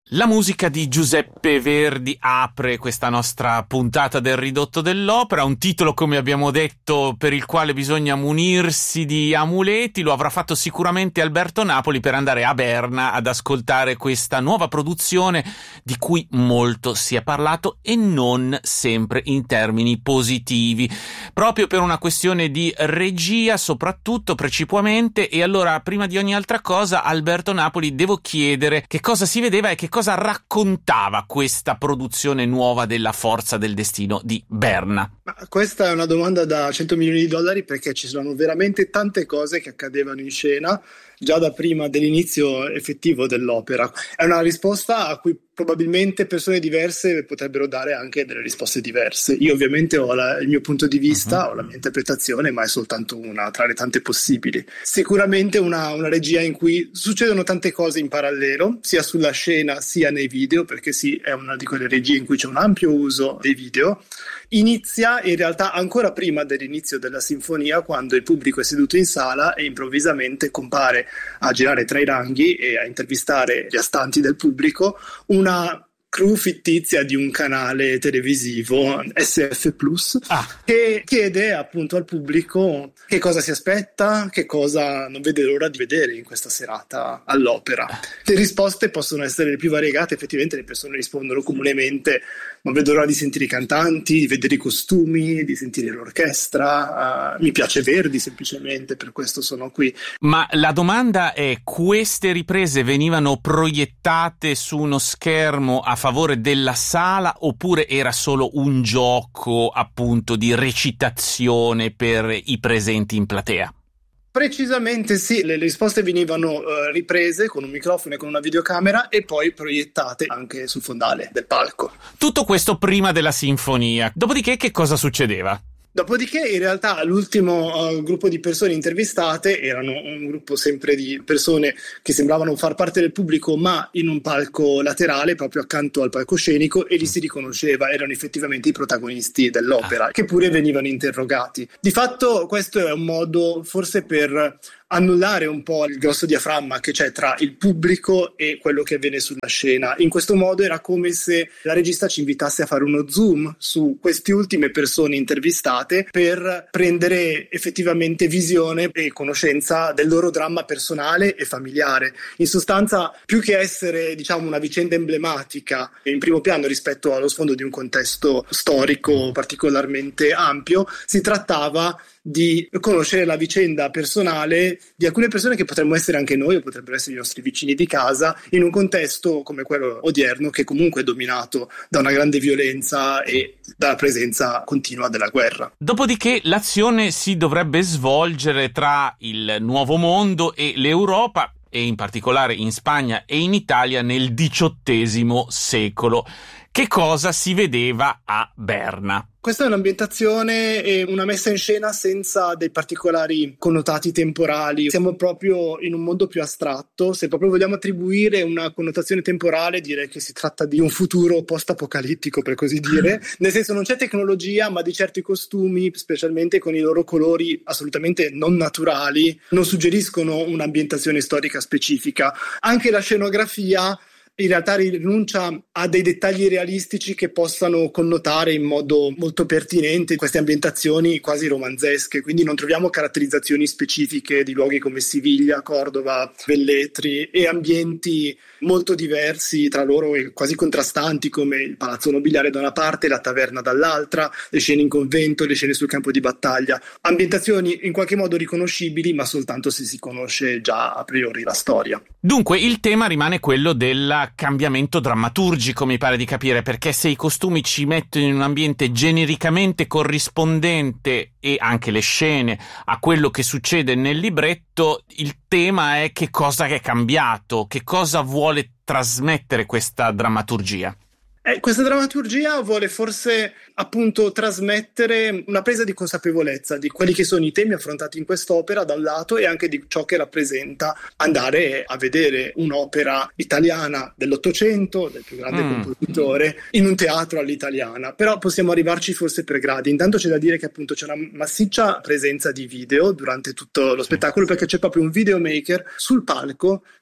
La musica di Giuseppe Verdi apre questa nostra puntata del Ridotto dell'Opera, un titolo, come abbiamo detto, per il quale bisogna munirsi di amuleti. Lo avrà fatto sicuramente Alberto Napoli per andare a Berna ad ascoltare questa nuova produzione di cui molto si è parlato e non sempre in termini positivi, proprio per una questione di regia, soprattutto precipuamente. E allora, prima di ogni altra cosa, Alberto Napoli, devo chiedere che cosa si vedeva e che cosa raccontava questa produzione nuova della Forza del Destino di Berna. Ma questa è una domanda da $100 milioni, perché ci sono veramente tante cose che accadevano in scena già da prima dell'inizio effettivo dell'opera. È una risposta a cui probabilmente persone diverse potrebbero dare anche delle risposte diverse. Io ovviamente ho il mio punto di vista, ho la mia interpretazione, ma è soltanto una tra le tante possibili. Sicuramente una regia in cui succedono tante cose in parallelo, sia sulla scena sia nei video, perché sì, è una di quelle regie in cui c'è un ampio uso dei video. Inizia in realtà ancora prima dell'inizio della sinfonia, quando il pubblico è seduto in sala e improvvisamente compare a girare tra i ranghi e a intervistare gli astanti del pubblico una crew fittizia di un canale televisivo SF Plus che chiede appunto al pubblico che cosa si aspetta, che cosa non vede l'ora di vedere in questa serata all'opera. Le risposte possono essere le più variegate. Effettivamente le persone rispondono comunemente: non vedo l'ora di sentire i cantanti, di vedere i costumi, di sentire l'orchestra, mi piace Verdi semplicemente, per questo sono qui. Ma la domanda è: queste riprese venivano proiettate su uno schermo a favore della sala, oppure era solo un gioco appunto di recitazione per i presenti in platea? Precisamente sì, le risposte venivano riprese con un microfono e con una videocamera e poi proiettate anche sul fondale del palco. Tutto questo prima della sinfonia. Dopodiché che cosa succedeva? Dopodiché in realtà l'ultimo gruppo di persone intervistate erano un gruppo sempre di persone che sembravano far parte del pubblico, ma in un palco laterale proprio accanto al palcoscenico, e li si riconosceva, erano effettivamente i protagonisti dell'opera, che pure venivano interrogati. Di fatto questo è un modo forse per annullare un po' il grosso diaframma che c'è tra il pubblico e quello che avviene sulla scena. In questo modo era come se la regista ci invitasse a fare uno zoom su queste ultime persone intervistate per prendere effettivamente visione e conoscenza del loro dramma personale e familiare. In sostanza, più che essere, diciamo, una vicenda emblematica in primo piano rispetto allo sfondo di un contesto storico particolarmente ampio, si trattava di conoscere la vicenda personale di alcune persone che potremmo essere anche noi, o potrebbero essere i nostri vicini di casa, in un contesto come quello odierno, che comunque è dominato da una grande violenza e dalla presenza continua della guerra. Dopodiché l'azione si dovrebbe svolgere tra il Nuovo Mondo e l'Europa, e in particolare in Spagna e in Italia nel XVIII secolo. Che cosa si vedeva a Berna? Questa è un'ambientazione e una messa in scena senza dei particolari connotati temporali. Siamo proprio in un mondo più astratto. Se proprio vogliamo attribuire una connotazione temporale, direi che si tratta di un futuro post-apocalittico, per così dire. Nel senso, non c'è tecnologia, ma di certi costumi, specialmente con i loro colori assolutamente non naturali, non suggeriscono un'ambientazione storica specifica. Anche la scenografia in realtà rinuncia a dei dettagli realistici che possano connotare in modo molto pertinente queste ambientazioni quasi romanzesche, quindi non troviamo caratterizzazioni specifiche di luoghi come Siviglia, Cordova, Velletri, e ambienti molto diversi tra loro e quasi contrastanti, come il palazzo nobiliare da una parte e la taverna dall'altra, le scene in convento, le scene sul campo di battaglia. Ambientazioni in qualche modo riconoscibili, ma soltanto se si conosce già a priori la storia. Dunque il tema rimane quello del cambiamento drammaturgico, mi pare di capire, perché se i costumi ci mettono in un ambiente genericamente corrispondente, e anche le scene, a quello che succede nel libretto, il tema è che cosa è cambiato, che cosa vuole trasmettere questa drammaturgia. Questa drammaturgia vuole forse appunto trasmettere una presa di consapevolezza di quelli che sono i temi affrontati in quest'opera da un lato, e anche di ciò che rappresenta andare a vedere un'opera italiana dell'Ottocento, del più grande compositore, in un teatro all'italiana. Però possiamo arrivarci forse per gradi. Intanto c'è da dire che appunto c'è una massiccia presenza di video durante tutto lo spettacolo, perché c'è proprio un videomaker sul palco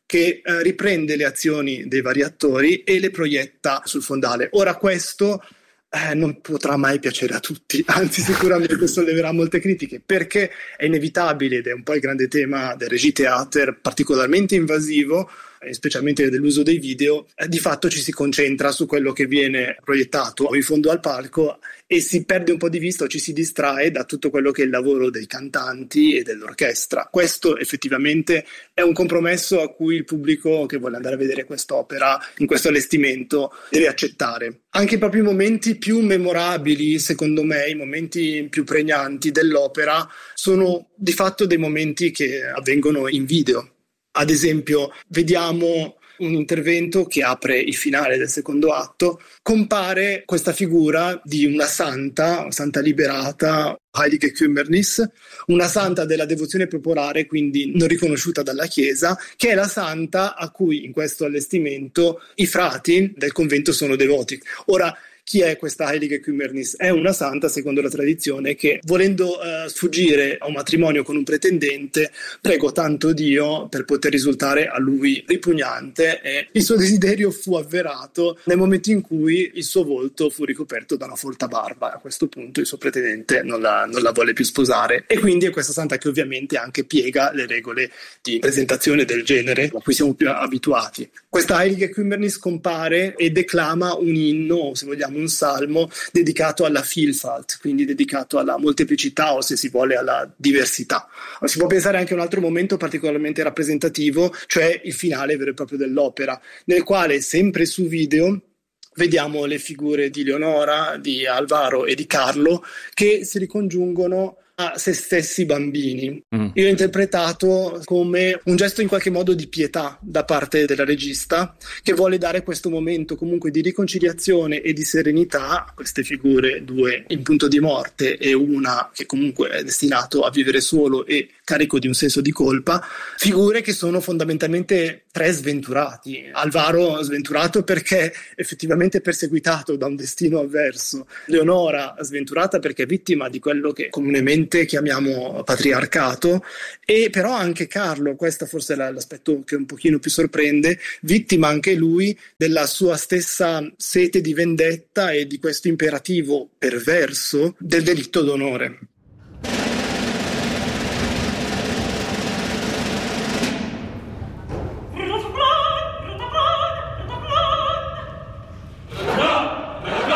che riprende le azioni dei vari attori e le proietta sul fondale. Ora questo non potrà mai piacere a tutti, anzi sicuramente solleverà molte critiche, perché è inevitabile, ed è un po' il grande tema del Regie-Theater, particolarmente invasivo, specialmente dell'uso dei video, di fatto ci si concentra su quello che viene proiettato in fondo al palco e si perde un po' di vista o ci si distrae da tutto quello che è il lavoro dei cantanti e dell'orchestra. Questo effettivamente è un compromesso a cui il pubblico che vuole andare a vedere quest'opera in questo allestimento deve accettare. Anche i propri momenti più memorabili, secondo me, i momenti più pregnanti dell'opera sono di fatto dei momenti che avvengono in video. Ad esempio, vediamo un intervento che apre il finale del secondo atto, compare questa figura di una santa liberata, Heilige Kümmernis, una santa della devozione popolare, quindi non riconosciuta dalla Chiesa, che è la santa a cui in questo allestimento i frati del convento sono devoti. Ora, chi è questa Heilige Kümmernis? È una santa, secondo la tradizione, che volendo sfuggire a un matrimonio con un pretendente, pregò tanto Dio per poter risultare a lui ripugnante, e il suo desiderio fu avverato nel momento in cui il suo volto fu ricoperto da una folta barba. A questo punto il suo pretendente non la volle più sposare, e quindi è questa santa che ovviamente anche piega le regole di presentazione del genere a cui siamo più abituati. Questa Heilige Kümmernis compare e declama un inno, se vogliamo un salmo, dedicato alla Vielfalt, quindi dedicato alla molteplicità o, se si vuole, alla diversità. Si può pensare anche a un altro momento particolarmente rappresentativo, cioè il finale vero e proprio dell'opera, nel quale, sempre su video, vediamo le figure di Leonora, di Alvaro e di Carlo che si ricongiungono a se stessi bambini. Io ho interpretato come un gesto in qualche modo di pietà da parte della regista, che vuole dare questo momento comunque di riconciliazione e di serenità a queste figure, due in punto di morte e una che comunque è destinato a vivere solo e carico di un senso di colpa, figure che sono fondamentalmente tre sventurati. Alvaro sventurato perché effettivamente perseguitato da un destino avverso, Leonora sventurata perché è vittima di quello che comunemente chiamiamo patriarcato, e però anche Carlo, questo forse è l'aspetto che un pochino più sorprende, vittima anche lui della sua stessa sete di vendetta e di questo imperativo perverso del delitto d'onore.